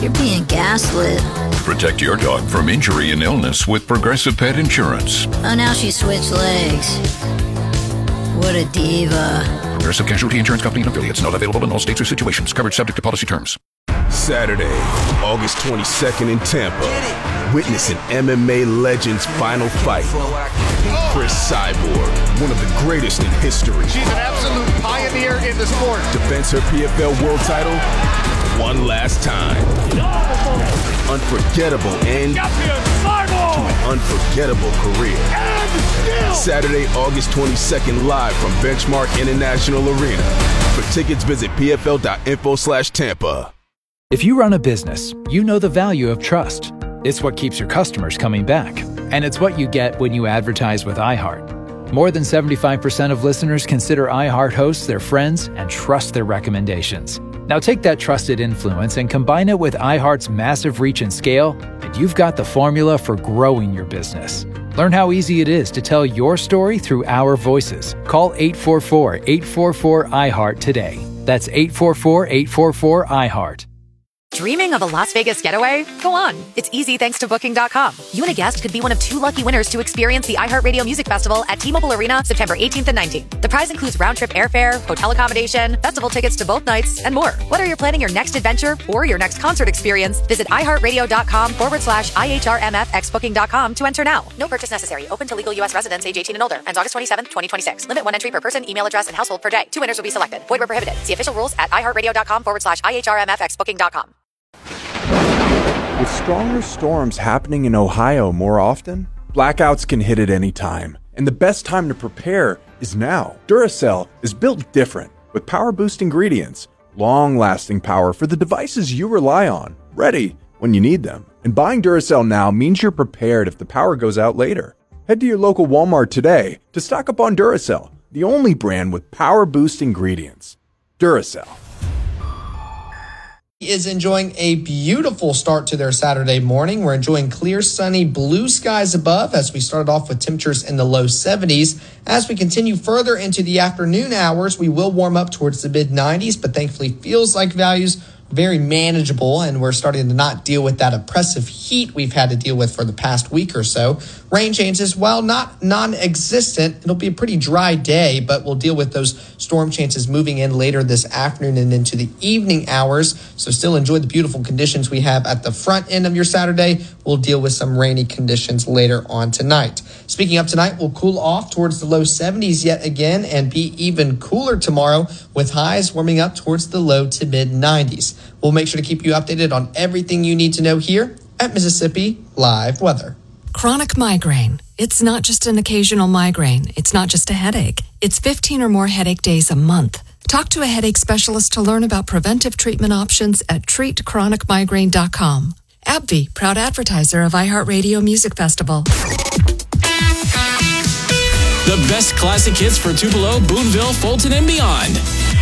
You're being gaslit. Protect your dog from injury and illness with Progressive Pet Insurance. Oh, now she switched legs. What a diva. Progressive Casualty Insurance Company and affiliates. Not available in all states or situations. Coverage subject to policy terms. Saturday, August 22nd in Tampa. Witness an MMA legend's final fight. Chris Cyborg, one of the greatest in history. She's an absolute pioneer in the sport. Defends her PFL world title one last time. Unforgettable end to an unforgettable career. Saturday, August 22nd, live from Benchmark International Arena. For tickets, visit pfl.info/Tampa. If you run a business, you know the value of trust. It's what keeps your customers coming back. And it's what you get when you advertise with iHeart. More than 75% of listeners consider iHeart hosts their friends and trust their recommendations. Now take that trusted influence and combine it with iHeart's massive reach and scale, and you've got the formula for growing your business. Learn how easy it is to tell your story through our voices. Call 844-844-iHeart today. That's 844-844-iHeart. Dreaming of a Las Vegas getaway? Go on. It's easy thanks to Booking.com. You and a guest could be one of 2 lucky winners to experience the iHeartRadio Music Festival at T-Mobile Arena September 18th and 19th. The prize includes round-trip airfare, hotel accommodation, festival tickets to both nights, and more. Whether you're planning your next adventure or your next concert experience, visit iHeartRadio.com/IHRMFXBooking.com to enter now. No purchase necessary. Open to legal U.S. residents age 18 and older. Ends August 27th, 2026. Limit 1 entry per person, email address, and household per day. 2 winners will be selected. Void where prohibited. See official rules at iHeartRadio.com/IHRMFXBooking.com. With stronger storms happening in Ohio more often, blackouts can hit at any time, and the best time to prepare is now. Duracell is built different, with power-boost ingredients, long-lasting power for the devices you rely on, ready when you need them. And buying Duracell now means you're prepared if the power goes out later. Head to your local Walmart today to stock up on Duracell, the only brand with power-boost ingredients. Duracell is enjoying a beautiful start to their Saturday morning. We're enjoying clear, sunny, blue skies above as we started off with temperatures in the low 70s. As we continue further into the afternoon hours, we will warm up towards the mid-90s, but thankfully feels like values very manageable, and we're starting to not deal with that oppressive heat we've had to deal with for the past week or so. Rain chances, while not non-existent, it'll be a pretty dry day, but we'll deal with those storm chances moving in later this afternoon and into the evening hours. So still enjoy the beautiful conditions we have at the front end of your Saturday. We'll deal with some rainy conditions later on tonight. Speaking of tonight, we'll cool off towards the low 70s yet again and be even cooler tomorrow with highs warming up towards the low to mid 90s. We'll make sure to keep you updated on everything you need to know here at Mississippi Live Weather. Chronic migraine. It's not just an occasional migraine. It's not just a headache. It's 15 or more headache days a month. Talk to a headache specialist to learn about preventive treatment options at treatchronicmigraine.com. AbbVie, proud advertiser of iHeartRadio Music Festival. The best classic hits for Tupelo, Boonville, Fulton, and beyond.